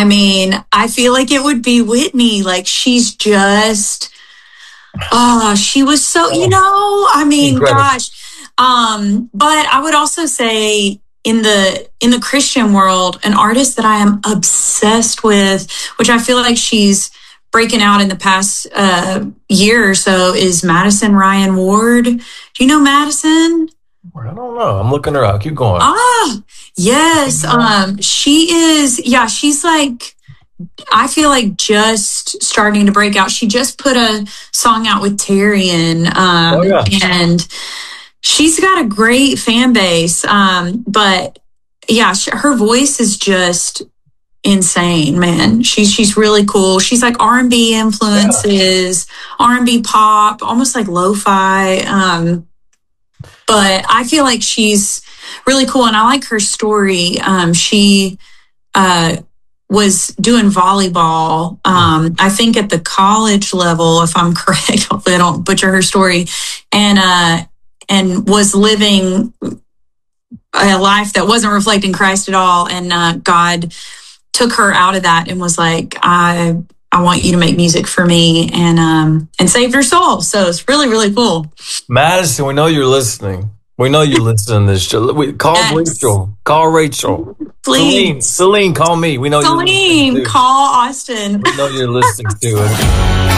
mean, I feel like it would be Whitney. Like, she's just, she was so, I mean, Incredible. gosh. But I would also say in the Christian world, an artist that I am obsessed with, which I feel like she's breaking out in the past year or so, is Madison Ryan Ward. Do you know Madison? I don't know. I'm looking her up. Keep going. Yes. She is, she's like, I feel like just starting to break out. She just put a song out with Tyrion, and she's got a great fan base. But yeah, her voice is just insane, man. She's really cool. She's like R&B influences, R&B pop, almost like lo-fi. But I feel like she's really cool, and I like her story. She was doing volleyball, I think at the college level, if I'm correct. Hopefully I don't butcher her story. And was living a life that wasn't reflecting Christ at all. And God took her out of that and was like, I want you to make music for me, and saved her soul. So it's really, really cool. Madison, we know you're listening. We know you listen to this show. Call Rachel. Call Rachel. Please. Celine, call me. We know you're listening. Celine, call Austin. We know you're listening to it.